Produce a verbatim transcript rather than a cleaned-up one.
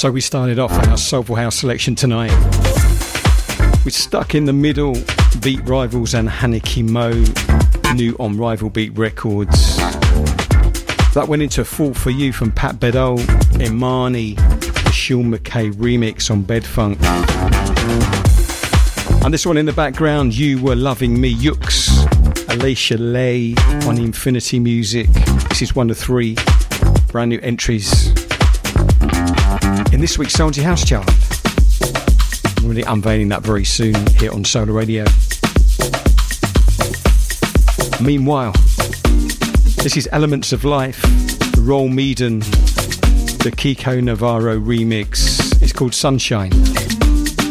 So we started off our Soulful House selection tonight. We're stuck in the middle. Beat Rivals and Haniki Mo, new on Rival Beat Records. That went into Fall For You from Pat Bedell, Imani, the Sean McKay remix on Bedfunk. And this one in the background, You Were Loving Me, Yux, Alicia Lay on Infinity Music. This is one of three brand new entries in this week's Soulsy House chart. I'm really unveiling that very soon here on Solar Radio. Meanwhile, this is Elements of Life, Roll Meaden, the Kiko Navarro remix. It's called Sunshine.